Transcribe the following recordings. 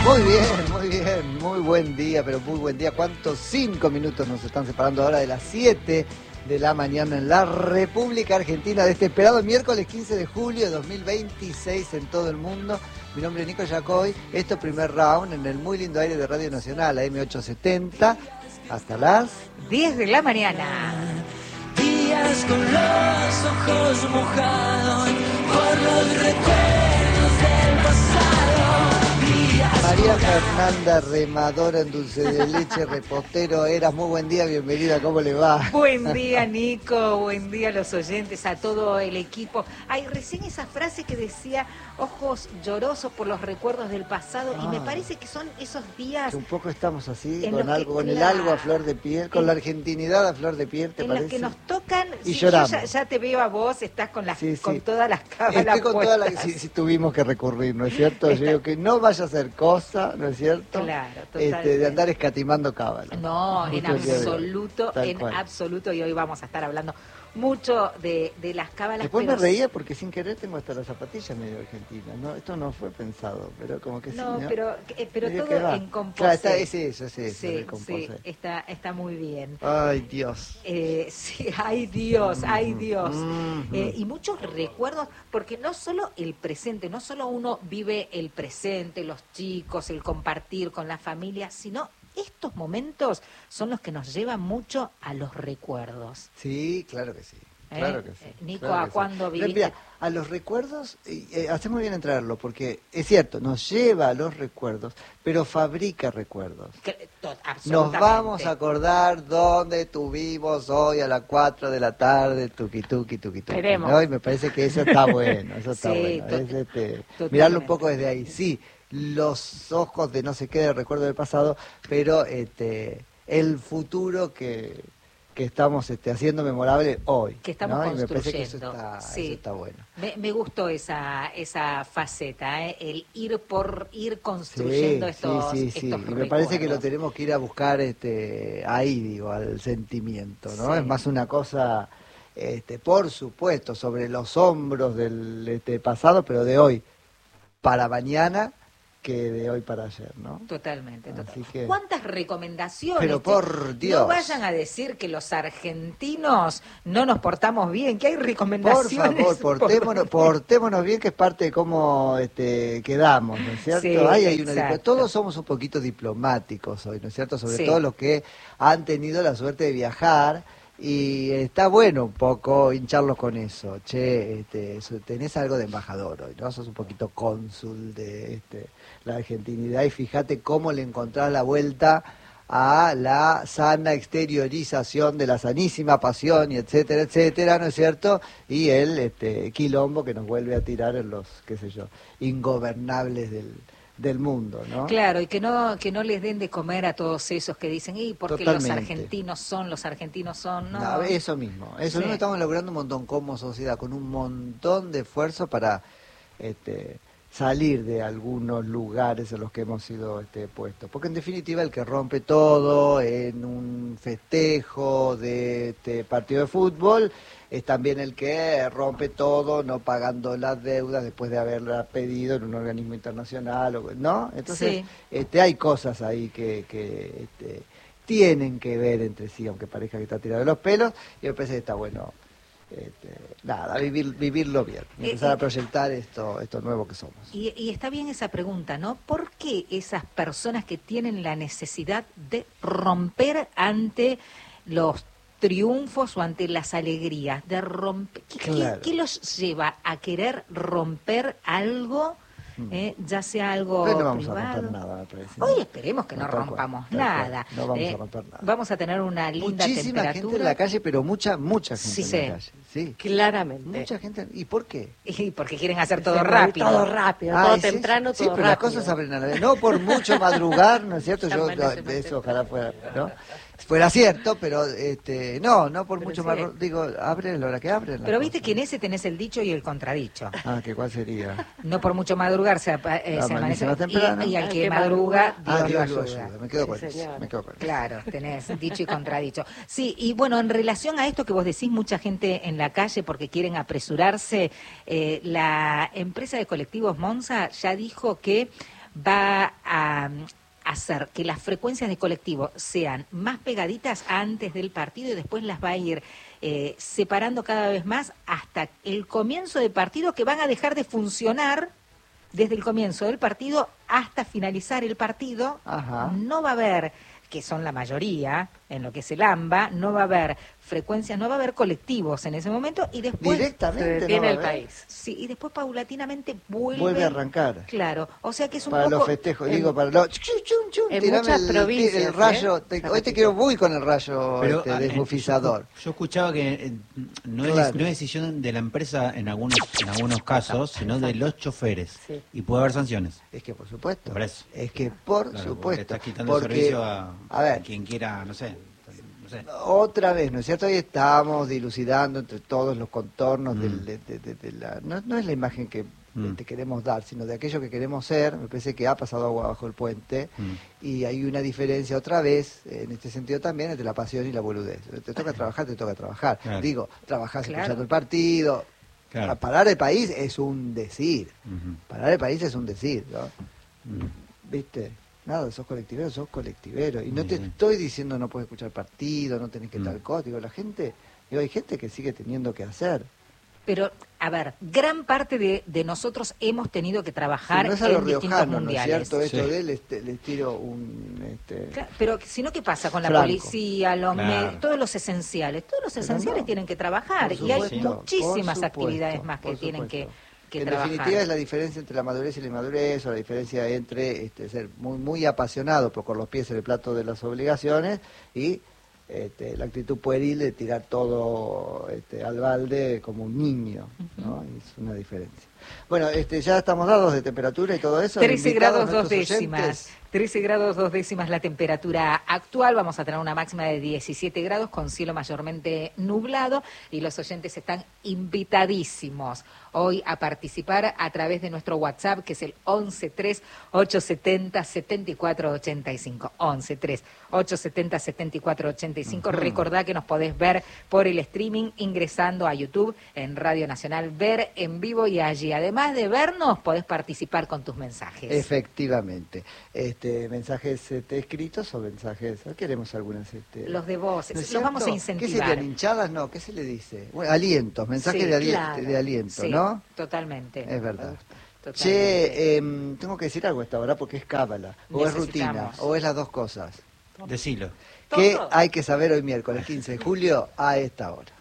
Muy bien, muy buen día, pero muy buen día. ¿Cuántos 5 minutos nos están separando ahora de las 7 de la mañana en la República Argentina de este esperado miércoles 15 de julio de 2026 en todo el mundo? Mi nombre es Nico Yacoy, esto es Primer Round en el muy lindo aire de Radio Nacional, AM870, hasta las 10 de la mañana. Días con los ojos mojados por los recuerdos del pasado. María Fernanda, remadora en dulce de leche, repostero, eras muy buen día, bienvenida, ¿cómo le va? Buen día, Nico, buen día a los oyentes, a todo el equipo. Ay, recién esa frase que decía, ojos llorosos por los recuerdos del pasado, y me parece que son esos días... Que un poco estamos así, en con los algo, que con el algo a flor de piel, con la argentinidad a flor de piel, ¿te en parece? los que nos tocan, Y sí, lloramos. yo ya te veo a vos, estás con las Sí, con sí. todas las cábalas Estoy con toda la... puestas. Si tuvimos que recurrir, ¿no es cierto? Yo digo que no vaya a hacer cosa, ¿no es cierto? Claro, totalmente. De andar escatimando cábalas. No, en Justo el día de hoy. absoluto, Tal cual. absoluto, y hoy vamos a estar hablando mucho de las cábalas. Después pero me reía porque sin querer tengo hasta las zapatillas medio argentinas, ¿no? Esto no fue pensado, pero como que no, sí, ¿no? pero Medio todo que va. en composé. Claro, es eso, Sí, el composé. sí, está muy bien. Ay, Dios. Sí, ay Dios, ay Dios. Mhm. Y muchos recuerdos, porque no solo el presente, no solo uno vive el presente, los chicos, el compartir con la familia, sino estos momentos son los que nos llevan mucho a los recuerdos. Sí, claro que sí. Claro que sí. Nico, claro ¿a que sí. cuándo Pero viviste? mira, a los recuerdos, hacemos bien en traerlo, porque es cierto, nos lleva a los recuerdos, pero fabrica recuerdos. Nos Absolutamente. vamos a acordar dónde estuvimos hoy a las 4 de la tarde, tuqui, tuqui, tuqui, tuqui, Esperemos. ¿no? Y me parece que eso está bueno, eso está Sí, bueno. Es, totalmente. mirarlo un poco desde ahí, sí, los ojos de no sé qué, de recuerdo del pasado, pero el futuro que estamos haciendo memorable hoy. Que estamos ¿no? Y me construyendo. parece que eso está bueno. Me gustó esa faceta, el ir construyendo estos sí. Y me parece que lo tenemos que ir a buscar ahí, digo, al sentimiento, ¿no? Sí. Es más una cosa, por supuesto, sobre los hombros del pasado, pero de hoy para mañana, que de hoy para ayer, ¿no? Totalmente. Así que... ¿Cuántas recomendaciones? Pero por Dios. No vayan a decir que los argentinos no nos portamos bien, que hay recomendaciones. Por favor, portémonos bien, que es parte de cómo quedamos, ¿no es cierto? Sí, Hay una exacto. todos somos un poquito diplomáticos hoy, ¿no es cierto? Sobre Sí. todo los que han tenido la suerte de viajar. Y está bueno un poco hincharlos con eso. Che, tenés algo de embajador hoy, ¿no? Sos un poquito cónsul de la argentinidad y fíjate cómo le encontrás la vuelta a la sana exteriorización de la sanísima pasión y etcétera, etcétera, ¿no es cierto? Y el quilombo que nos vuelve a tirar en los, qué sé yo, ingobernables del mundo, ¿no? Claro, y que no les den de comer a todos esos que dicen, y porque los argentinos son, ¿no? No, eso mismo, Sí. mismo estamos logrando un montón como sociedad, con un montón de esfuerzo para salir de algunos lugares en los que hemos sido puestos, porque en definitiva el que rompe todo en un festejo de partido de fútbol es también el que rompe todo no pagando las deudas después de haberla pedido en un organismo internacional, ¿no? Entonces hay cosas ahí que tienen que ver entre sí, aunque parezca que está tirado de los pelos, y me parece que está bueno vivirlo bien, empezar a proyectar esto nuevo que somos. Y está bien esa pregunta, ¿no? ¿Por qué esas personas que tienen la necesidad de romper ante los triunfos o ante las alegrías, de romper, Claro. ¿qué los lleva a querer romper algo? Ya sea algo Pero no vamos privado. a romper nada, me parece. Hoy esperemos que no Tal cual, rompamos tal nada. cual. No vamos a romper nada. Vamos a tener una linda Muchísima temperatura. gente en la calle, pero mucha gente Sí. en la calle. Sí. Claramente. Mucha gente. ¿Y por qué? Y porque quieren hacer todo Sí, rápido. Todo rápido, todo ¿es temprano, eso? Sí, todo pero las rápido. cosas abren a la vez. No por mucho madrugar, ¿no es cierto? Yo de eso ojalá fuera cierto, pero no por Pero mucho sí. madrugar. Digo, abren la hora que abren. las Pero viste cosas. que en ese tenés el dicho y el contradicho. ¿Que cuál sería? No por mucho madrugar se amanece amanece más temprano. y al Al que que madruga, madruga, Dios lo Dios lo ayuda. ayuda. Me quedo Sí, con eso. señor. Me quedo con eso. Claro, tenés dicho y contradicho. Sí, y bueno, en relación a esto que vos decís, mucha gente en la calle porque quieren apresurarse, la empresa de colectivos Monza ya dijo que va a hacer que las frecuencias de colectivo sean más pegaditas antes del partido y después las va a ir separando cada vez más hasta el comienzo del partido, que van a dejar de funcionar desde el comienzo del partido hasta finalizar el partido. Ajá. No va a haber, que son la mayoría, en lo que es el AMBA, no va a haber frecuencias, no va a haber colectivos en ese momento y después Directamente se no detiene va a el haber. país. Sí, y después paulatinamente vuelve Vuelve a arrancar. Claro, o sea que es un Para poco los festejos, en- digo, para los... chum, chum, chum, En tirame muchas provincias, el rayo. ¿eh? Hoy te Zapatito. quiero muy con el rayo Pero, desbufizador. yo escuchaba que no, Claro. no es decisión de la empresa en algunos casos, sino de los choferes. Sí. Y puede haber sanciones. Es que por supuesto. Por eso. Es que por Claro, porque supuesto. estás quitando el Porque, servicio a ver, quien quiera, no sé. otra vez, ¿no es cierto? Hoy estamos dilucidando entre todos los contornos Mm. de la... No es la imagen que Mm. te queremos dar, sino de aquello que queremos ser. Me parece que ha pasado agua bajo el puente y hay una diferencia otra vez, en este sentido también, entre la pasión y la boludez. Te toca trabajar, te toca trabajar. Claro. Digo, trabajás Claro. escuchando el partido. Claro. Parar el país es un decir. Ujú. Parar el país es un decir, ¿no? Mm. ¿Viste? Nada, sos colectivero. Y no Sí, te sí. estoy diciendo no puedes escuchar partido, no tenés que Mm. tal cosa. Digo, la gente, digo, hay gente que sigue teniendo que hacer. Pero, a ver, gran parte de nosotros hemos tenido que trabajar Si no es a los en distintos riojanos, ¿no es mundiales. cierto? Esto Sí. de él, les tiro un... Claro, pero si no, ¿qué pasa con la Franco. policía, los Claro. medios, todos los esenciales? Todos los Pero esenciales no. tienen que trabajar Por y hay supuesto, muchísimas por supuesto, actividades más que por tienen que en trabajar. definitiva es la diferencia entre la madurez y la inmadurez, o la diferencia entre ser muy apasionado, pero con los pies en el plato de las obligaciones, y la actitud pueril de tirar todo al balde como un niño, ¿no? Es una diferencia. Bueno, ya estamos dados de temperatura y todo eso. 13 invitados grados 2 nuestros décimas. oyentes. 13 grados 2 décimas la temperatura actual. Vamos a tener una máxima de 17 grados con cielo mayormente nublado y los oyentes están invitadísimos hoy a participar a través de nuestro WhatsApp, que es el 1138707485. 1138707485. Recordá que nos podés ver por el streaming ingresando a YouTube en Radio Nacional, ver en vivo, y allí, además de vernos, podés participar con tus mensajes. Efectivamente. Mensajes escritos o mensajes... Queremos algunas... Los de voz, ¿no es los vamos a cierto? ¿Qué incentivar. serían, hinchadas? No, ¿qué se le dice? Bueno, alientos, mensajes Sí, de claro. aliento, Sí, ¿no? totalmente. Es verdad. Totalmente. Che, tengo que decir algo a esta hora porque es cábala, o es rutina, Necesitamos. o es las dos cosas. Decilo. ¿Qué Todo. hay que saber hoy miércoles 15 de julio a esta hora?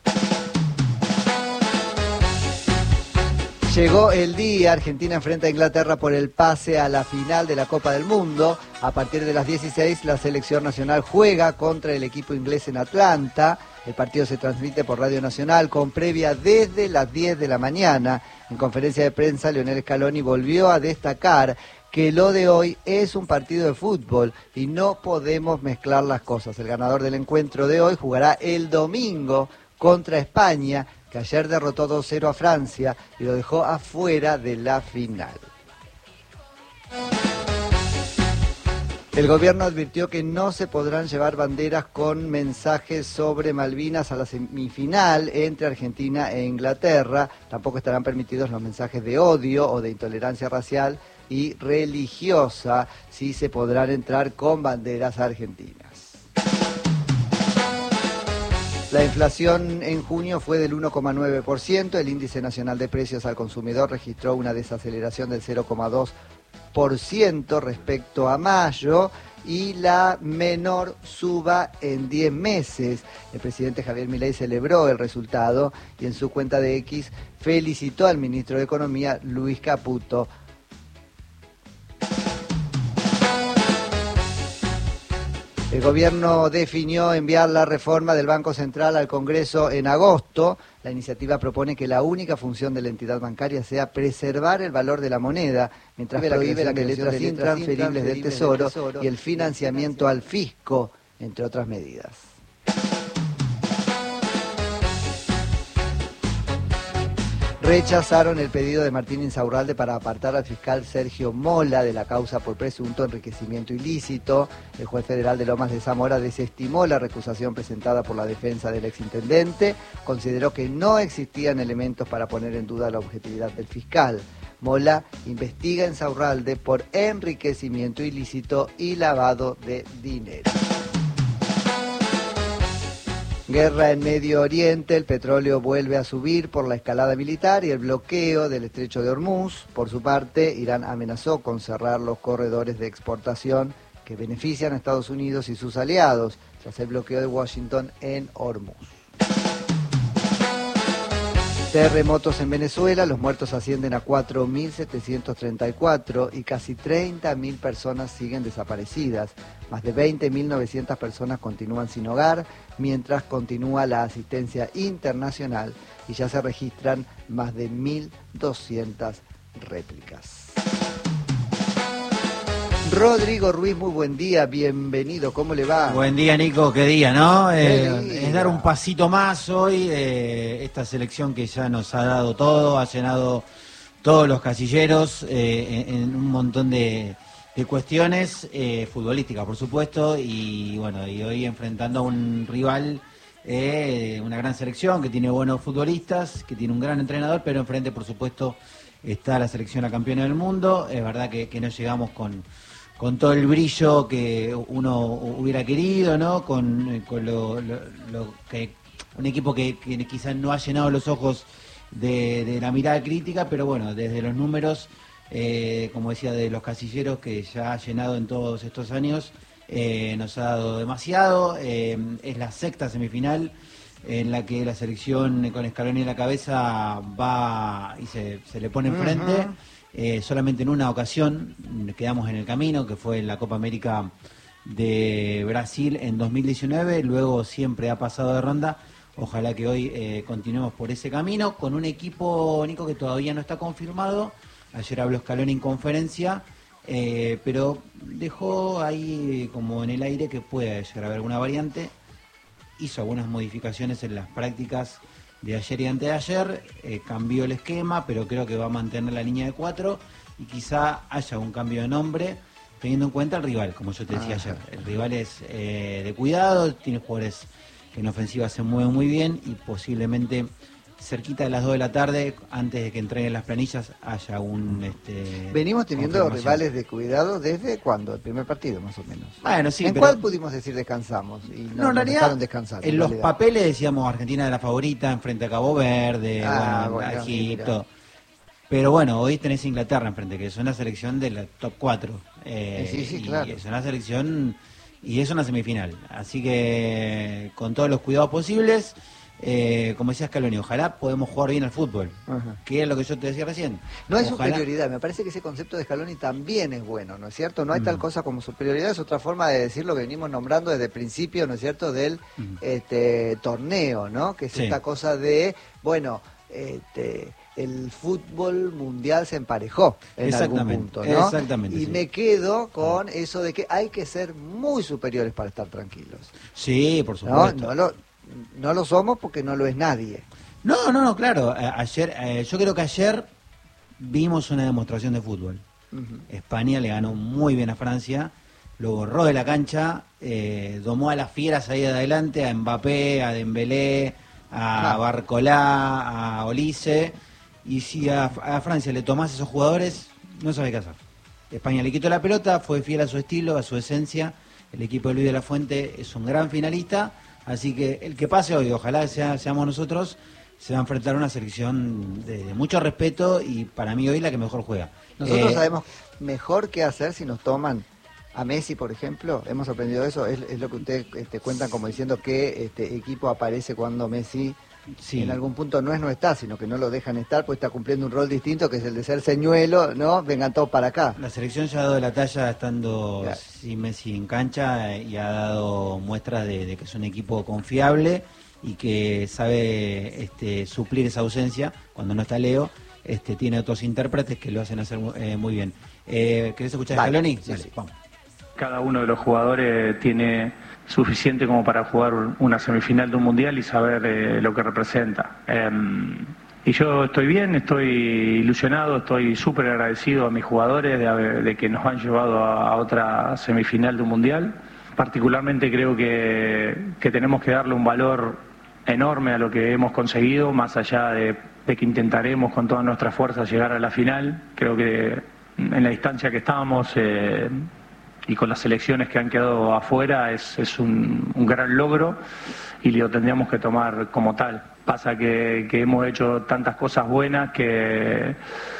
Llegó el día, Argentina enfrenta a Inglaterra por el pase a la final de la Copa del Mundo. A partir de las 16 la selección nacional juega contra el equipo inglés en Atlanta. El partido se transmite por Radio Nacional con previa desde las 10 de la mañana. En conferencia de prensa, Lionel Scaloni volvió a destacar que lo de hoy es un partido de fútbol y no podemos mezclar las cosas. El ganador del encuentro de hoy jugará el domingo contra España, que ayer derrotó 2-0 a Francia y lo dejó afuera de la final. El gobierno advirtió que no se podrán llevar banderas con mensajes sobre Malvinas a la semifinal entre Argentina e Inglaterra. Tampoco estarán permitidos los mensajes de odio o de intolerancia racial y religiosa. Sí se podrán entrar con banderas argentinas. La inflación en junio fue del 1,9%, el índice nacional de precios al consumidor registró una desaceleración del 0,2% respecto a mayo y la menor suba en 10 meses. El presidente Javier Milei celebró el resultado y en su cuenta de X felicitó al ministro de Economía, Luis Caputo. El gobierno definió enviar la reforma del Banco Central al Congreso en agosto. La iniciativa propone que la única función de la entidad bancaria sea preservar el valor de la moneda, mientras prohíbe la creación de letras intransferibles del Tesoro y el financiamiento al fisco, entre otras medidas. Rechazaron el pedido de Martín Insaurralde para apartar al fiscal Sergio Mola de la causa por presunto enriquecimiento ilícito. El juez federal de Lomas de Zamora desestimó la recusación presentada por la defensa del exintendente. Consideró que no existían elementos para poner en duda la objetividad del fiscal. Mola investiga en Saurralde por enriquecimiento ilícito y lavado de dinero. Guerra en Medio Oriente, el petróleo vuelve a subir por la escalada militar y el bloqueo del estrecho de Hormuz. Por su parte, Irán amenazó con cerrar los corredores de exportación que benefician a Estados Unidos y sus aliados tras el bloqueo de Washington en Hormuz. Terremotos en Venezuela, los muertos ascienden a 4.734 y casi 30.000 personas siguen desaparecidas. Más de 20.900 personas continúan sin hogar, mientras continúa la asistencia internacional y ya se registran más de 1.200 réplicas. Rodrigo Ruiz, muy buen día, bienvenido, ¿cómo le va? Buen día, Nico, qué día, ¿no? Qué Es dar un pasito más hoy, esta selección que ya nos ha dado todo, ha llenado todos los casilleros en un montón de cuestiones futbolísticas, por supuesto, y bueno, y hoy enfrentando a un rival, una gran selección que tiene buenos futbolistas, que tiene un gran entrenador, pero enfrente, por supuesto, está la selección, la campeona del mundo. Es verdad que no llegamos con todo el brillo que uno hubiera querido, ¿no? Con lo que un equipo que quizás no ha llenado los ojos de la mirada crítica, pero bueno, desde los números, como decía, de los casilleros que ya ha llenado en todos estos años, nos ha dado demasiado. Es la sexta semifinal en la que la selección con Scaloni en la cabeza va y se le pone enfrente. Solamente en una ocasión quedamos en el camino, que fue en la Copa América de Brasil en 2019, luego siempre ha pasado de ronda. Ojalá que hoy continuemos por ese camino, con un equipo, Nico, que todavía no está confirmado. Ayer habló Scaloni en conferencia, pero dejó ahí como en el aire que puede llegar a haber alguna variante. Hizo algunas modificaciones en las prácticas de ayer y antes de ayer, cambió el esquema, pero creo que va a mantener la línea de 4 y quizá haya un cambio de nombre, teniendo en cuenta el rival, como yo te decía ayer. El rival es de cuidado, tiene jugadores que en ofensiva se mueven muy bien y posiblemente cerquita de las 2 de la tarde, antes de que entreguen las planillas, haya un... Venimos teniendo rivales de cuidado desde cuándo, el primer partido más o menos. Bueno, sí, ¿En cuál pudimos decir descansamos? Y no, en realidad, dejaron descansar, en los papeles decíamos Argentina era la favorita, enfrente a Cabo Verde, a Egipto. Pero bueno, hoy tenés Inglaterra enfrente, que es una selección de la top 4. Sí, claro. Y es una selección, y es una semifinal. Así que con todos los cuidados posibles... como decía Scaloni, ojalá podemos jugar bien al fútbol, que es lo que yo te decía recién. No hay superioridad, me parece que ese concepto de Scaloni también es bueno, ¿no es cierto? No hay tal cosa como superioridad, es otra forma de decir lo que venimos nombrando desde el principio, ¿no es cierto?, del torneo, ¿no? Que es esta cosa de, bueno, el fútbol mundial se emparejó en algún punto, ¿no? Exactamente. Y me quedo con eso de que hay que ser muy superiores para estar tranquilos. Sí, por supuesto. No lo somos porque no lo es nadie. No, claro. Ayer, yo creo que ayer vimos una demostración de fútbol. España le ganó muy bien a Francia, lo borró de la cancha, domó a las fieras ahí de adelante, a Mbappé, a Dembélé, a Barcolá, a Olise, y si a Francia le tomás esos jugadores, no sabe qué hacer. España le quitó la pelota, fue fiel a su estilo, a su esencia. El equipo de Luis de la Fuente es un gran finalista. Así que el que pase hoy, ojalá seamos nosotros, se va a enfrentar a una selección de mucho respeto y para mí hoy la que mejor juega. Nosotros sabemos mejor qué hacer si nos toman a Messi, por ejemplo. Hemos aprendido eso. Es lo que ustedes cuentan como diciendo que este equipo aparece cuando Messi en algún punto no está, sino que no lo dejan estar, pues está cumpliendo un rol distinto, que es el de ser señuelo, ¿no? Vengan todos para acá. La selección ya ha dado la talla estando sin Messi en cancha y ha dado muestras de que es un equipo confiable y que sabe suplir esa ausencia cuando no está Leo. Tiene otros intérpretes que lo hacen hacer muy bien. ¿Querés escuchar a Scaloni? Sí. Vamos. Cada uno de los jugadores tiene suficiente como para jugar una semifinal de un mundial y saber lo que representa. Y yo estoy bien, estoy ilusionado, estoy súper agradecido a mis jugadores de que nos han llevado a otra semifinal de un mundial. Particularmente creo que tenemos que darle un valor enorme a lo que hemos conseguido, más allá de que intentaremos con todas nuestras fuerzas llegar a la final. Creo que en la distancia que estábamos y con las selecciones que han quedado afuera es un gran logro y lo tendríamos que tomar como tal. Pasa que hemos hecho tantas cosas buenas que,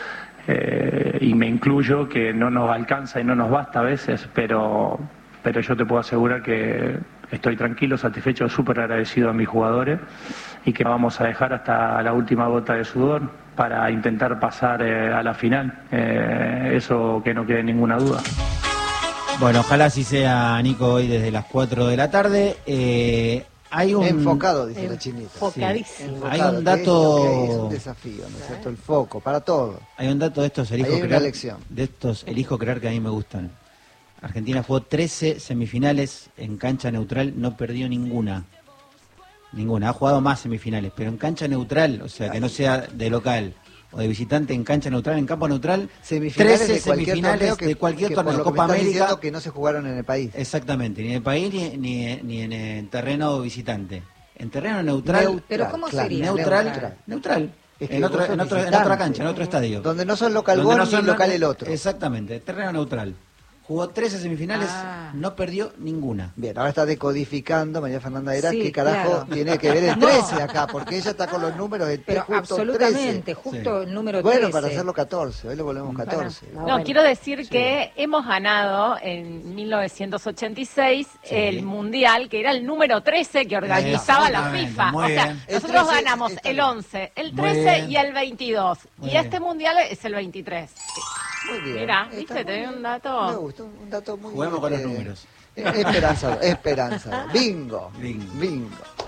y me incluyo, que no nos alcanza y no nos basta a veces, pero yo te puedo asegurar que estoy tranquilo, satisfecho, súper agradecido a mis jugadores y que vamos a dejar hasta la última gota de sudor para intentar pasar a la final. Eso que no quede ninguna duda. Bueno, ojalá así sea, Nico, hoy desde las 4 de la tarde. Hay un... Enfocado, dice la chinita. Enfocadísimo. Enfocado, Hay un que es dato... lo que es un desafío, ¿no es cierto? El foco, para todo. Hay un dato de estos Ahí elijo hay una creer, lección. de estos elijo creer que a mí me gustan. Argentina jugó 13 semifinales en cancha neutral, no perdió ninguna. Ninguna, ha jugado más semifinales, pero en cancha neutral, o sea, que no sea de local o de visitante, en cancha neutral, en campo neutral, Semifinales 13 de cualquier semifinales torneo de cualquier que torneo, por lo que Copa me estás América. diciendo que no se jugaron en el país. Exactamente, ni en el país ni en el terreno visitante. En terreno neutral, Pero ¿cómo claro, sería? neutral. Es que En vos sos otra visitante, cancha, en otro estadio. Donde no son local Donde vos ni local el otro. Exactamente, terreno neutral. Jugó 13 semifinales, Ah. no perdió ninguna. Bien, ahora está decodificando María Fernanda Heras, Sí, qué carajo claro. tiene que ver el 13 acá, porque ella está con los números del Pero justo absolutamente, 13. justo el número Bueno, 13. para hacerlo 14, hoy lo volvemos 14. No, quiero decir que hemos ganado en 1986 el Mundial, que era el número 13 que organizaba la Exactamente, FIFA. muy O sea, bien. El nosotros 13 ganamos está el bien. 11, el Muy 13 bien. y el 22. Muy Y bien. este Mundial es el 23. Muy bien. Mira, Está ¿viste? muy Te doy bien. un dato. Me gustó, un dato muy Juguemos con los números. Esperanza. Bingo. Bingo.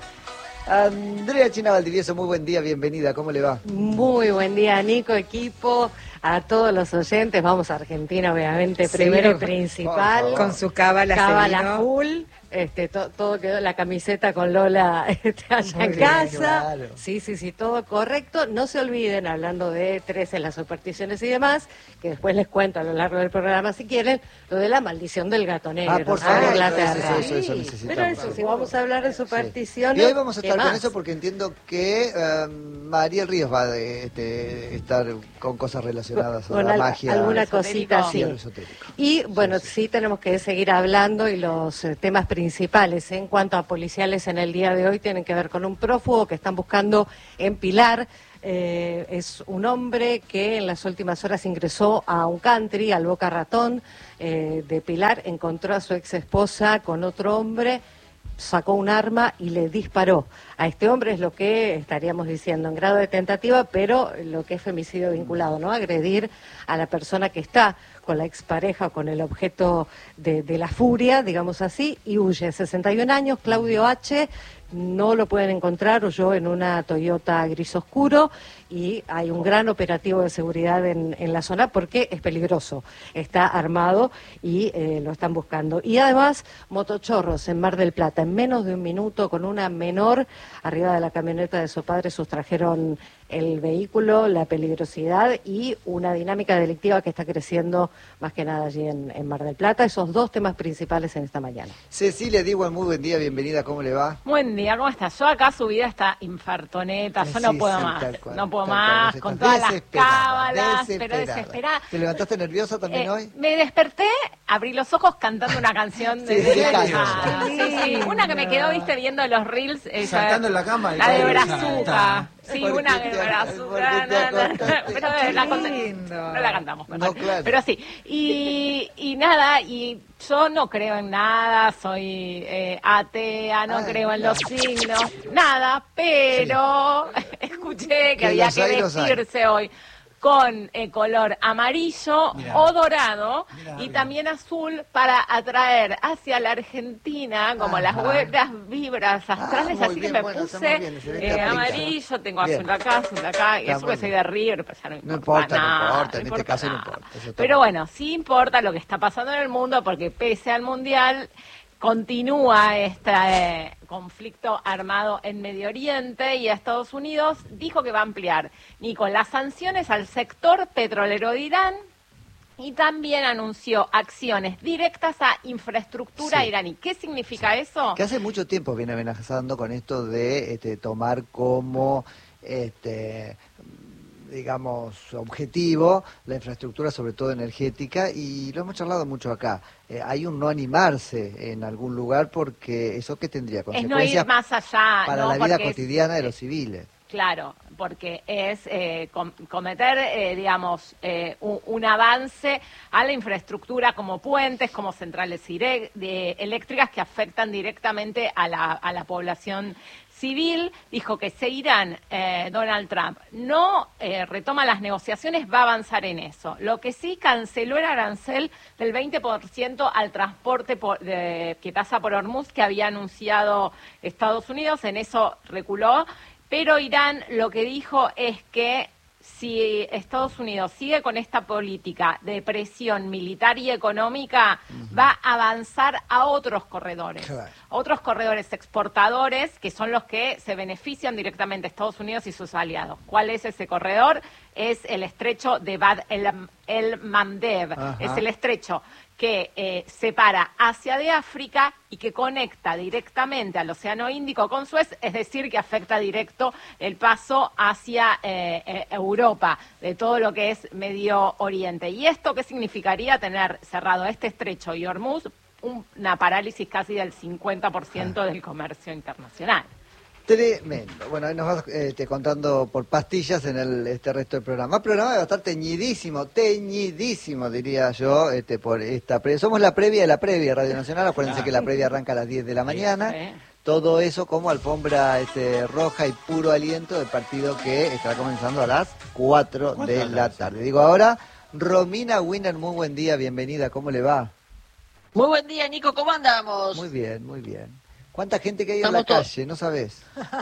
Andrea China Valdivieso, muy buen día, bienvenida, ¿cómo le va? Muy buen día, Nico, equipo, a todos los oyentes. Vamos a Argentina, obviamente, Sí, primero y por principal. favor. Con su cábala se vino. full. Todo quedó, la camiseta con Lola allá Muy en bien, casa. claro. Sí, todo correcto. No se olviden, hablando de 13, las supersticiones y demás, que después les cuento a lo largo del programa, si quieren, lo de la maldición del gato negro. Por favor, en Inglaterra. eso Sí, necesitamos. pero eso, si vamos a hablar de supersticiones. Y hoy vamos a ¿qué estar con más? eso porque entiendo que Mariel Ríos va a estar con cosas relacionadas a Con la magia. alguna esotérico. cosita y así. a lo esotérico. Y bueno, sí tenemos que seguir hablando y los temas principales en cuanto a policiales en el día de hoy tienen que ver con un prófugo que están buscando en Pilar. Es un hombre que en las últimas horas ingresó a un country, al Boca Ratón de Pilar, encontró a su ex esposa con otro hombre, sacó un arma y le disparó. A este hombre es lo que estaríamos diciendo en grado de tentativa, pero lo que es femicidio vinculado, ¿no? Agredir a la persona que está con la expareja o con el objeto de la furia, digamos así, y huye. 61 años, Claudio H., no lo pueden encontrar, huyó en una Toyota gris oscuro y hay un gran operativo de seguridad en la zona porque es peligroso, está armado y lo están buscando. Y además, motochorros en Mar del Plata, en menos de un minuto con una menor arriba de la camioneta de su padre sustrajeron el vehículo, la peligrosidad y una dinámica delictiva que está creciendo más que nada allí en Mar del Plata. Esos dos temas principales en esta mañana. Cecilia Diwan, muy buen día, bienvenida, ¿cómo le va? Buen día, ¿cómo estás? Yo acá subida esta infartoneta, yo no Sí, puedo sí, más, tal cual, no puedo tal cual, más, vos con estás todas las desesperada, cábalas, pero desesperada. ¿Te levantaste nerviosa también hoy? Me desperté, abrí los ojos cantando una canción de... Sí, sí, Ah, sí, una que me quedó, viste, viendo los reels. Saltando en la cama y La de todo, Brazuca. Sí, ¿Por una qué de te- Brazuca. por qué te acostaste? Pero Qué la lindo. no la cantamos. No, perdón. claro. Pero sí. Y nada, y yo no creo en nada, soy atea, no creo en los signos, nada, pero escuché que Que había los que hay, los hay. vestirse hoy con color amarillo Mirá. o dorado Mirá, y mirá. también azul para atraer hacia la Argentina como las buenas vibras astrales, muy así bien, que me bueno, está puse muy bien, se ve que aplica. amarillo, tengo Bien. azul acá, y Está eso muy que soy bien. de River, pues ya no No importa, importa, no nada, importa, en este caso no nada. importa, eso está Pero bien. bueno, sí importa lo que está pasando en el mundo porque pese al Mundial continúa este conflicto armado en Medio Oriente y Estados Unidos dijo que va a ampliar, Nico, las sanciones al sector petrolero de Irán y también anunció acciones directas a infraestructura Sí. iraní. ¿Qué significa eso? Que hace mucho tiempo viene amenazando con esto de tomar como, digamos, objetivo la infraestructura, sobre todo energética, y lo hemos charlado mucho acá. Hay un no animarse en algún lugar porque eso que tendría Es no consecuencias ir más allá, para ¿no? la vida Porque cotidiana de los civiles. claro, porque es cometer, digamos, un avance a la infraestructura como puentes, como centrales eléctricas que afectan directamente a la población civil. Dijo que si Irán, Donald Trump, no retoma las negociaciones, va a avanzar en eso. Lo que sí canceló el arancel del 20% al transporte que pasa por Hormuz, que había anunciado Estados Unidos. En eso reculó. Pero Irán lo que dijo es que si Estados Unidos sigue con esta política de presión militar y económica, va a avanzar a otros corredores, Claro. a otros corredores exportadores, que son los que se benefician directamente Estados Unidos y sus aliados. ¿Cuál es ese corredor? Es el estrecho de Bab el Mandeb. Ajá. Es el estrecho que separa Asia de África y que conecta directamente al Océano Índico con Suez, es decir, que afecta directo el paso hacia Europa, de todo lo que es Medio Oriente. ¿Y esto qué significaría? Tener cerrado este estrecho y Hormuz, una parálisis casi del 50% del comercio internacional. Tremendo. Bueno, ahí nos vas contando por pastillas en el resto del programa. Programa que va a estar teñidísimo, diría yo, por esta somos la previa de la previa, Radio Nacional. Acuérdense que la previa arranca a las 10 de la mañana. Sí. Todo eso como alfombra roja y puro aliento del partido que estará comenzando a las 4 de la tarde. Digo ahora, Romina Wiener, muy buen día, bienvenida, ¿cómo le va? Muy buen día, Nico, ¿cómo andamos? Muy bien, muy bien. ¿Cuánta gente que hay en la Estamos todos. calle? ¿No sabés?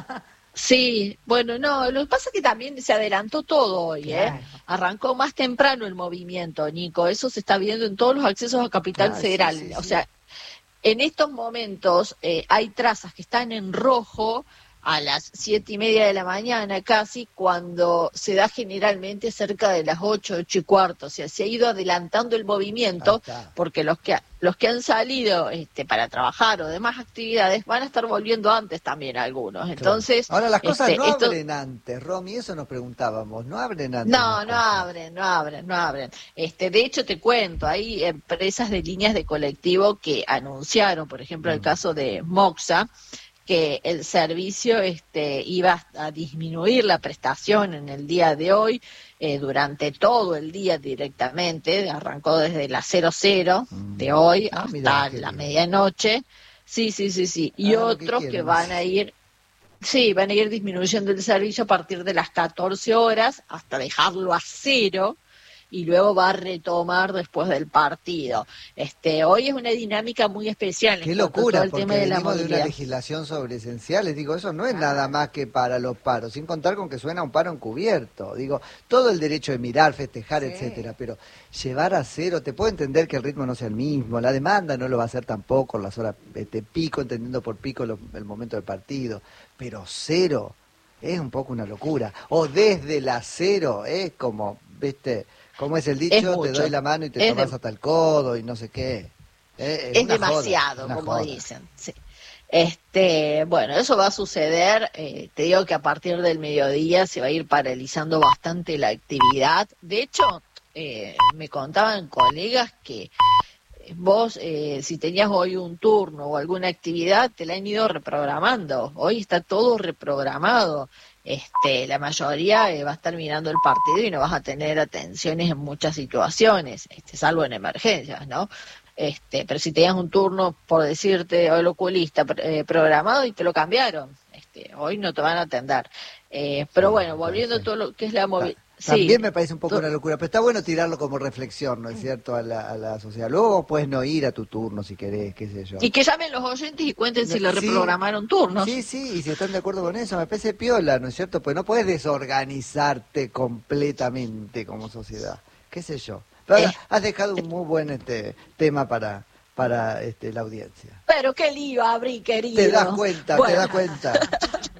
Sí, bueno, no, lo que pasa es que también se adelantó todo hoy, Claro. Arrancó más temprano el movimiento, Nico, eso se está viendo en todos los accesos a Capital Sí, Federal. sí, O sí. sea, en estos momentos hay trazas que están en rojo a las 7:30 de la mañana casi, cuando se da generalmente cerca de las 8:15. O sea, se ha ido adelantando el movimiento, Ahí está. porque los que han salido para trabajar o demás actividades van a estar volviendo antes también algunos. Entonces, Ahora las cosas no esto- abren antes, Romy, eso nos preguntábamos, no abren antes. No, las no cosas. abren. De hecho, te cuento, hay empresas de líneas de colectivo que anunciaron, por ejemplo, el caso de Moxa, que el servicio iba a disminuir la prestación en el día de hoy, durante todo el día directamente, arrancó desde las 00 de hoy Ah, hasta mirá, qué la bien. medianoche. Sí. Y Hagan lo que otros que quieran. van a ir... Sí, van a ir disminuyendo el servicio a partir de las 14 horas hasta dejarlo a 0 y luego va a retomar después del partido. Hoy es una dinámica muy especial. en Qué cuanto a locura, todo el porque tema de la venimos de una movilidad. legislación sobre esenciales. Digo, eso no es nada más que para los paros, sin contar con que suena un paro encubierto. Digo, todo el derecho de mirar, festejar, etcétera, pero llevar a 0, te puedo entender que el ritmo no sea el mismo, la demanda no lo va a hacer tampoco, las horas pico, entendiendo por pico el momento del partido, pero 0 es un poco una locura. O desde la 0 es como, ¿cómo es el dicho? Te mucho. doy la mano y te Es tomas hasta el codo y no sé qué. Es una joda, demasiado, una como joda. dicen. Sí. Bueno, eso va a suceder. Te digo que a partir del mediodía se va a ir paralizando bastante la actividad. De hecho, me contaban colegas que vos, si tenías hoy un turno o alguna actividad, te la han ido reprogramando. Hoy está todo reprogramado. La mayoría va a estar mirando el partido y no vas a tener atenciones en muchas situaciones, salvo en emergencias, ¿no? Pero si tenías un turno, por decirte, o el oculista programado y te lo cambiaron, hoy no te van a atender. Pero bueno, volviendo a todo lo que es la movilidad. También me parece un poco una locura, pero está bueno tirarlo como reflexión, ¿no es cierto?, a la sociedad. Luego puedes no ir a tu turno si querés, qué sé yo. Y que llamen los oyentes y cuenten si le Sí. reprogramaron turnos. Sí, y si están de acuerdo con eso, me parece piola, ¿no es cierto? Pues no puedes desorganizarte completamente como sociedad, qué sé yo. Pero ahora has dejado un muy buen tema para la audiencia. Pero qué lío abrí, querido. Te das cuenta, Bueno. te das cuenta.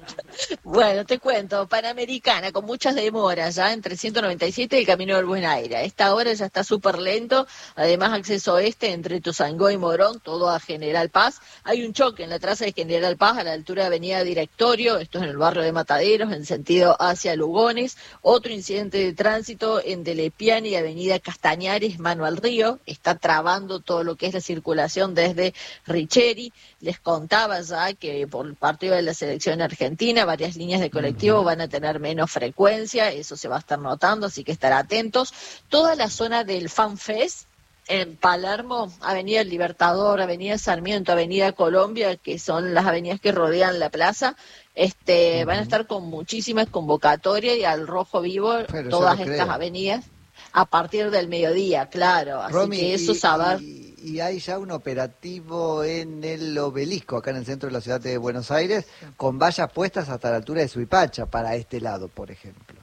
Bueno, te cuento, Panamericana, con muchas demoras, ya entre 197 y el Camino del Buen Aire. A esta hora ya está súper lento, además acceso este entre Tuzangó y Morón, todo a General Paz. Hay un choque en la traza de General Paz a la altura de Avenida Directorio, esto es en el barrio de Mataderos, en sentido hacia Lugones. Otro incidente de tránsito en Delepiane y Avenida Castañares, mano al río, está trabando todo lo que es la circulación desde Richeri. Les contaba ya que por el partido de la selección argentina, varias líneas de colectivo van a tener menos frecuencia, eso se va a estar notando, así que estar atentos. Toda la zona del FanFest en Palermo, Avenida El Libertador, Avenida Sarmiento, Avenida Colombia, que son las avenidas que rodean la plaza, van a estar con muchísimas convocatorias y al rojo vivo Pero todas yo lo estas creo. avenidas a partir del mediodía, claro. Así Romy, que eso saber. y hay ya un operativo en el Obelisco, acá en el centro de la ciudad de Buenos Aires, con vallas puestas hasta la altura de Suipacha, para este lado, por ejemplo.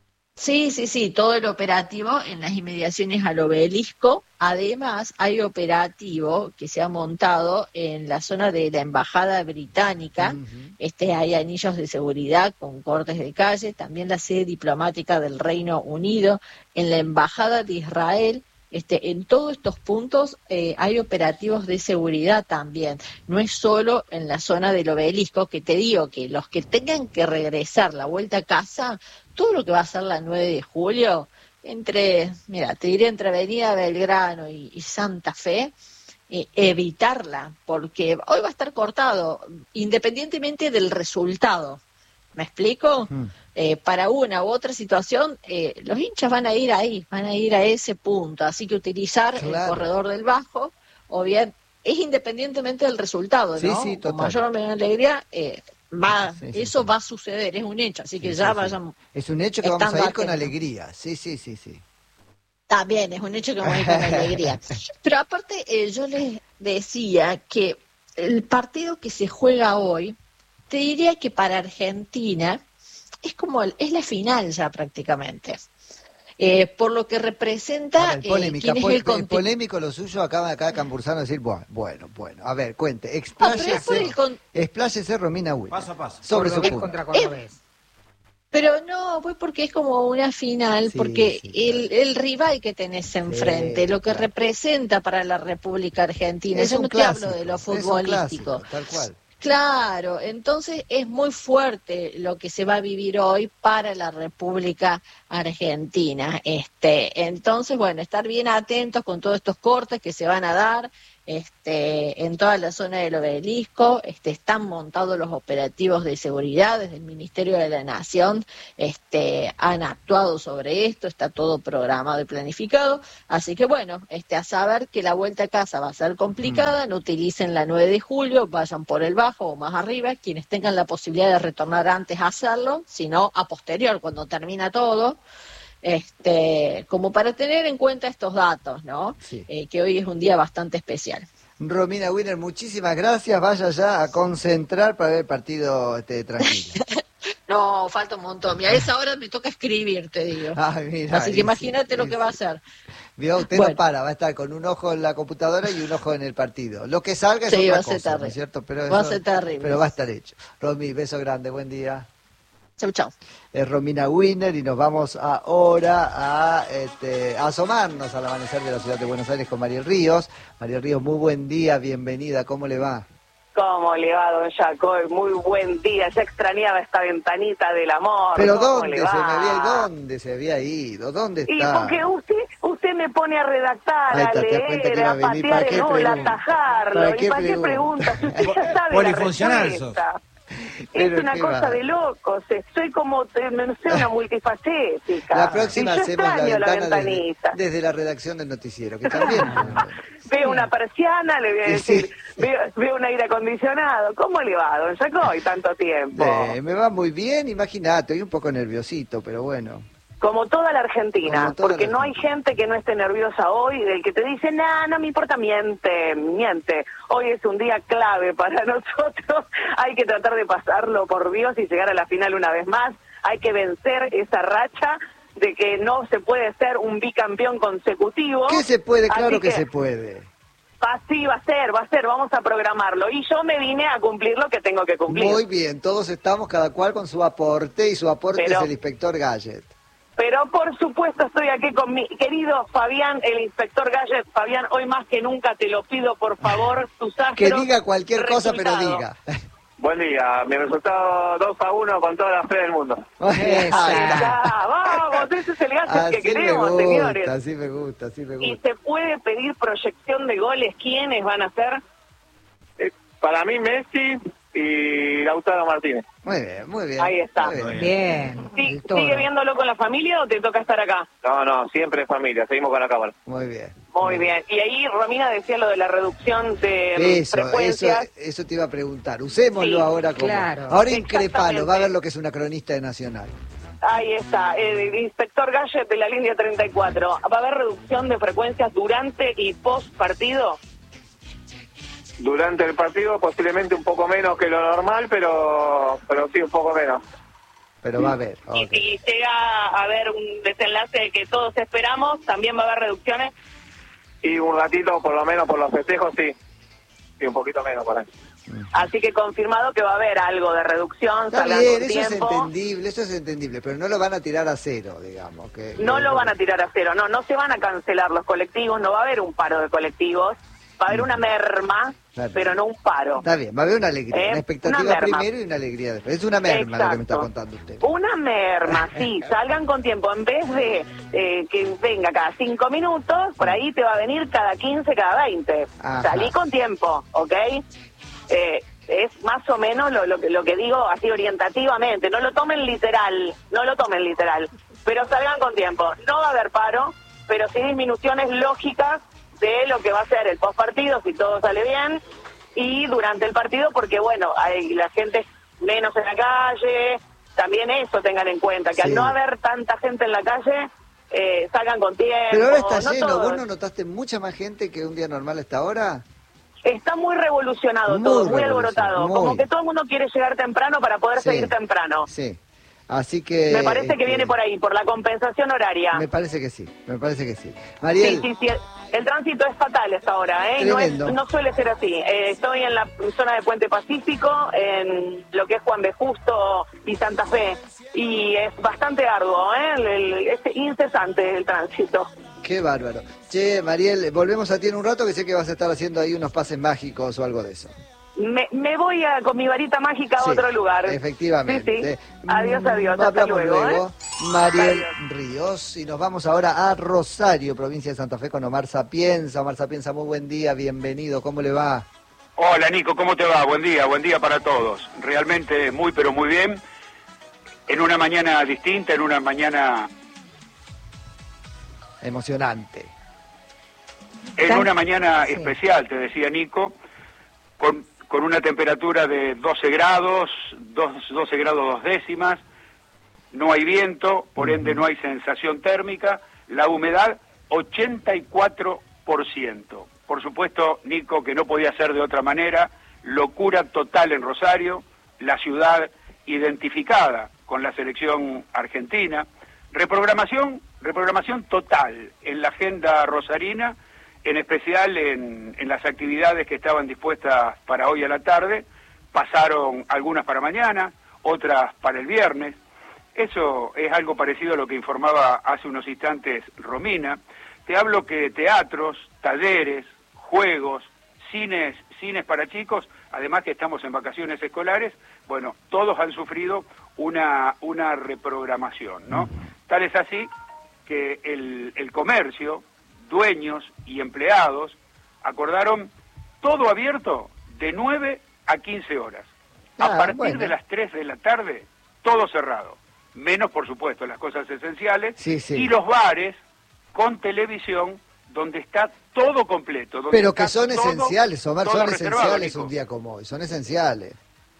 Sí, todo el operativo en las inmediaciones al Obelisco. Además, hay operativo que se ha montado en la zona de la Embajada Británica. Hay anillos de seguridad con cortes de calle. También la sede diplomática del Reino Unido. En la Embajada de Israel. En todos estos puntos hay operativos de seguridad también. No es solo en la zona del Obelisco, que te digo que los que tengan que regresar la vuelta a casa, todo lo que va a ser la 9 de julio, te diré entre Avenida Belgrano y Santa Fe, evitarla, porque hoy va a estar cortado, independientemente del resultado. ¿Me explico? Para una u otra situación, los hinchas van a ir ahí, van a ir a ese punto. Así que utilizar el corredor del Bajo, o bien, es independientemente del resultado, ¿no? Sí, Con total. mayor o menor alegría, eso va a suceder, es un hecho. Así que vayan. Es un hecho que vamos estando a ir con atentos. alegría. Sí. También es un hecho que vamos a ir con alegría. Pero aparte, yo les decía que el partido que se juega hoy, te diría que para Argentina es la final ya prácticamente. Por lo que representa Polémica, quién es el conti- polémico lo suyo, acaba Cambursano decir, bueno, a ver, cuente, pero es por expláyese Romina Will. Paso a paso. Sobre su Cordobés punto. contra Cordobés. Pero no, voy porque es como una final, Sí, porque sí, el rival que tenés enfrente, lo que claro. representa para la República Argentina, Es yo un no clásico, te hablo de lo es un futbolístico. clásico, tal cual. Claro, entonces es muy fuerte lo que se va a vivir hoy para la República Argentina. Entonces, bueno, estar bien atentos con todos estos cortes que se van a dar. En toda la zona del Obelisco, están montados los operativos de seguridad desde el Ministerio de la Nación, han actuado sobre esto, está todo programado y planificado, así que bueno, a saber que la vuelta a casa va a ser complicada, no utilicen la 9 de julio, vayan por el Bajo o más arriba, quienes tengan la posibilidad de retornar antes a hacerlo, sino a posterior, cuando termina todo. Como para tener en cuenta estos datos, ¿no? Sí. Que hoy es un día bastante especial. Romina Winner, muchísimas gracias. Vaya ya a concentrar para ver el partido tranquilo. No, falta un montón. Mira, a esa hora me toca escribir, te digo. Ay, mira, Así que imagínate lo que va a hacer. Vio, usted Bueno. no para, va a estar con un ojo en la computadora y un ojo en el partido. Lo que salga es Sí, otra va a ser cosa, ¿no terrible. es cierto? Pero Va a eso- ser terrible. Pero va a estar hecho. Romy, beso grande, buen día. Chau. Es Romina Winner y nos vamos ahora a asomarnos al amanecer de la ciudad de Buenos Aires con Mariel Ríos. Mariel Ríos, muy buen día, bienvenida, ¿cómo le va? ¿Cómo le va, don Jacob? Muy buen día. Ya extrañaba esta ventanita del amor. Pero ¿Cómo ¿dónde le se va? me había ido? ¿Dónde se había ido? ¿Dónde Y está? porque usted me pone a redactar, Ahí a está, te das cuenta que leer, iba a a venir. ¿Para patear qué el gol, a pregunta? atajarlo. ¿Para ¿Y qué para qué pregunta? pregunta? Si usted ya sabe la Polifuncional respuesta. Pero Es una qué cosa va. de locos. Soy como, no sé, una multifacética. La próxima Y yo hacemos la extraño ventana ventanita. desde la redacción del noticiero, que también... Veo una persiana, le voy a Sí. decir, veo un aire acondicionado. ¿Cómo le va, don Jacob? Y tanto tiempo. Me va muy bien, imagínate, estoy un poco nerviosito, pero bueno. Como toda la Argentina, Como toda porque la no hay gente que no esté nerviosa hoy, del que te dice, no me importa, miente. Hoy es un día clave para nosotros, hay que tratar de pasarlo por Dios y llegar a la final una vez más, hay que vencer esa racha de que no se puede ser un bicampeón consecutivo. ¿Qué se puede? Así Claro que se puede. Sí, va a ser, vamos a programarlo. Y yo me vine a cumplir lo que tengo que cumplir. Muy bien, todos estamos cada cual con su aporte, y su aporte Pero- es el inspector Gadget. Pero por supuesto estoy aquí con mi querido Fabián, el inspector Gadget. Fabián, hoy más que nunca te lo pido, por favor, tus astros. Que diga cualquier cosa, pero resultado. diga. Buen día, mi resultado 2-1 con toda la fe del mundo. Ya, vamos, ese es el Gadget Así que me queremos, gusta, señores. así me gusta, así me ¿Y gusta. se puede pedir proyección de goles? ¿Quiénes van a ser? Para mí Messi y Lautaro Martínez. Muy bien, muy bien. Ahí está. Muy bien. Bien. Sí, todo. ¿sigue viéndolo con la familia o te toca estar acá? No, siempre familia, seguimos con la cámara. Muy bien. Muy bien. Y ahí Romina decía lo de la reducción de Eso frecuencias. te iba a preguntar. Usémoslo Sí, ahora como. claro. Ahora increpalo, Exactamente. va a ver lo que es una cronista de Nacional. Ahí está, el inspector Gadget de la línea 34. ¿Va a haber reducción de frecuencias durante y post partido? Durante el partido posiblemente un poco menos que lo normal, pero sí, un poco menos. Pero va a haber. Y ok. si llega a haber un desenlace que todos esperamos, ¿también va a haber reducciones? Y un ratito, por lo menos por los festejos, sí. Sí, un poquito menos por ahí. Así que confirmado que va a haber algo de reducción, Está salgan bien, con eso tiempo. es entendible, pero no lo van a tirar a cero, digamos. No lo van a tirar a cero, no se van a cancelar los colectivos, no va a haber un paro de colectivos, va a haber una merma, Claro. pero no un paro. Está bien, va a haber una alegría, una expectativa una merma. primero y una alegría después. Es una merma lo que me está Exacto. contando usted. Una merma, sí, salgan con tiempo. En vez de que venga cada 5 minutos, por ahí te va a venir cada 15, cada 20. Ajá. Salí con tiempo, ¿ok? Es más o menos lo que digo así orientativamente. No lo tomen literal, pero salgan con tiempo. No va a haber paro, pero sí disminuciones lógicas de lo que va a ser el postpartido, si todo sale bien, y durante el partido, porque bueno, hay la gente menos en la calle, también eso tengan en cuenta, que Sí. al no haber tanta gente en la calle, salgan con tiempo. Pero ahora está no lleno, todos. ¿vos no notaste mucha más gente que un día normal a esta hora? Está muy revolucionado Muy todo, muy revolucionado, alborotado, muy. como que todo el mundo quiere llegar temprano para poder Sí. seguir temprano. Sí. Así que... Me parece que viene por ahí, por la compensación horaria. Me parece que sí. Sí, Mariel, sí. El tránsito es fatal hasta ahora, ¿eh? Tremendo. No suele ser así. Estoy en la zona de Puente Pacífico, en lo que es Juan B. Justo y Santa Fe, y es bastante arduo, ¿eh? Es incesante el tránsito. qué bárbaro. Che, Mariel, volvemos a ti en un rato, que sé que vas a estar haciendo ahí unos pases mágicos o algo de eso. Me voy con mi varita mágica a Sí, otro lugar. Efectivamente. Sí, sí. Adiós, hasta Hablamos luego. ¿eh? Mariel Adiós. Ríos, y nos vamos ahora a Rosario, provincia de Santa Fe, con Omar Sapienza. Omar Sapienza, muy buen día, bienvenido, ¿cómo le va? Hola Nico, ¿cómo te va? Buen día para todos. Realmente muy pero muy bien. En una mañana distinta, en una mañana... Emocionante. En una mañana Sí. especial, te decía Nico, con una temperatura de 12 grados, 12 grados 2 décimas, no hay viento, por ende no hay sensación térmica, la humedad 84%. Por supuesto, Nico, que no podía ser de otra manera, locura total en Rosario, la ciudad identificada con la selección argentina, reprogramación total en la agenda rosarina, en especial en las actividades que estaban dispuestas para hoy a la tarde. Pasaron algunas para mañana, otras para el viernes. Eso es algo parecido a lo que informaba hace unos instantes Romina. Te hablo que teatros, talleres, juegos, cines para chicos, además que estamos en vacaciones escolares, bueno, todos han sufrido una reprogramación, ¿no? Tal es así que el comercio, dueños y empleados acordaron todo abierto de 9 a 15 horas. A partir de las 3 de la tarde, todo cerrado. Menos, por supuesto, las cosas esenciales. Sí, sí. Y los bares con televisión, donde está todo completo. Donde Pero que está son todo- esenciales, Omar, todo son reservado, esenciales Nico. un día como hoy, son esenciales.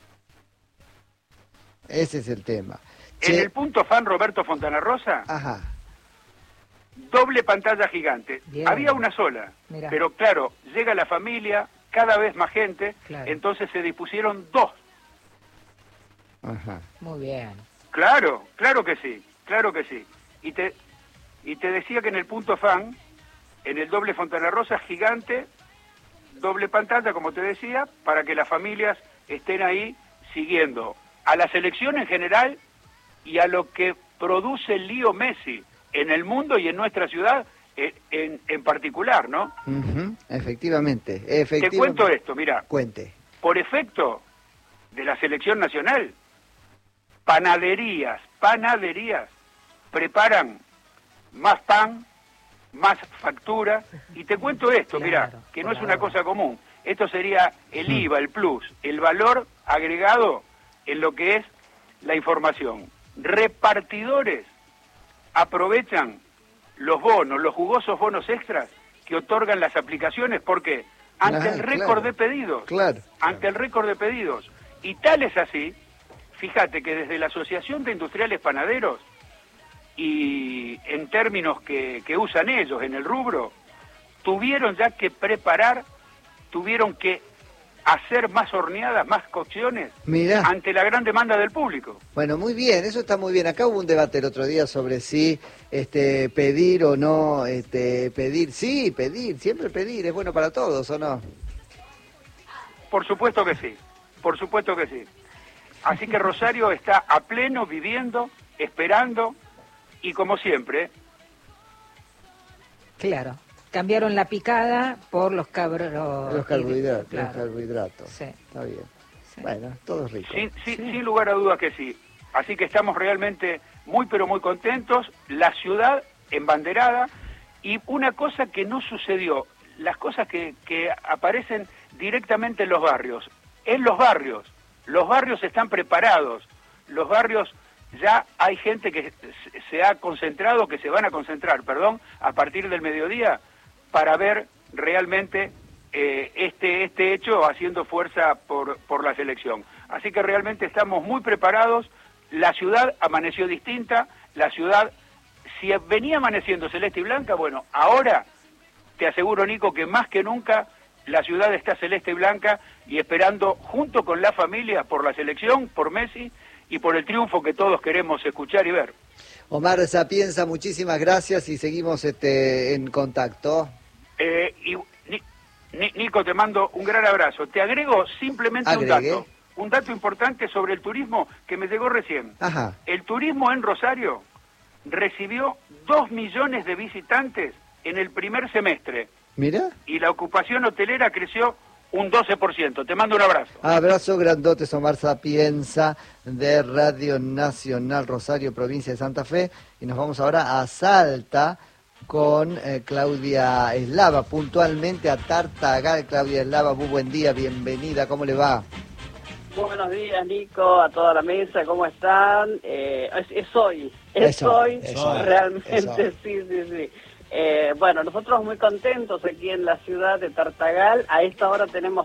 Ese es el tema. En Che, el punto fan Roberto Fontana Rosa, ajá, doble pantalla gigante. Bien. Había una sola, Mirá. pero claro, llega la familia, cada vez más gente, Claro. entonces se dispusieron dos. ajá. Muy bien. Claro que sí, claro que sí. Y te decía que en el punto fan, en el doble Fontana Rosa gigante, doble pantalla, como te decía, para que las familias estén ahí siguiendo a la selección en general y a lo que produce Leo Messi en el mundo y en nuestra ciudad en particular, ¿no? Efectivamente. Te cuento esto, mira. Cuente. Por efecto de la selección nacional, panaderías preparan más pan, más factura, y te cuento esto, mira, que no es una cosa común. Esto sería el IVA, el plus, el valor agregado en lo que es la información. Repartidores aprovechan los bonos, los jugosos bonos extras que otorgan las aplicaciones, porque ante el récord de pedidos, ante el récord de pedidos, y tal es así, fíjate que desde la Asociación de Industriales Panaderos, y en términos que usan ellos en el rubro, tuvieron ya que preparar, tuvieron que hacer más horneadas, más cocciones, Mirá. ante la gran demanda del público. Bueno, muy bien, eso está muy bien. Acá hubo un debate el otro día sobre si pedir o no pedir. Sí, pedir, siempre pedir, es bueno para todos, ¿o no? Por supuesto que sí, por supuesto que sí. Así que Rosario está a pleno, viviendo, esperando, y como siempre... Claro, cambiaron la picada por los Los carbohidratos, claro. los carbohidratos. Sí. Está bien. Sí. Bueno, todo es rico. Sin lugar a dudas que sí. Así que estamos realmente muy pero muy contentos. La ciudad embanderada, y una cosa que no sucedió, las cosas que aparecen directamente en los barrios. Los barrios están preparados, los barrios ya hay gente que se ha concentrado, que se van a concentrar, a partir del mediodía para ver realmente este hecho haciendo fuerza por la selección. Así que realmente estamos muy preparados. La ciudad amaneció distinta, la ciudad, si venía amaneciendo celeste y blanca, bueno, ahora te aseguro, Nico, que más que nunca la ciudad está celeste y blanca y esperando junto con la familia por la selección, por Messi y por el triunfo que todos queremos escuchar y ver. Omar Sapienza, muchísimas gracias y seguimos en contacto. Nico, te mando un gran abrazo. Te agrego simplemente un dato importante sobre el turismo que me llegó recién. Ajá. El turismo en Rosario recibió 2 millones de visitantes en el primer semestre. Mira. Y la ocupación hotelera creció un 12%. Te mando un abrazo. Abrazo grandote, Omar Sapienza, de Radio Nacional Rosario, provincia de Santa Fe. Y nos vamos ahora a Salta con Claudia Eslava, puntualmente a Tartagal. Claudia Eslava, muy buen día, bienvenida, ¿cómo le va? Buenos días, Nico, a toda la mesa, ¿cómo están? Es hoy, realmente, sí. Bueno, nosotros muy contentos aquí en la ciudad de Tartagal. A esta hora tenemos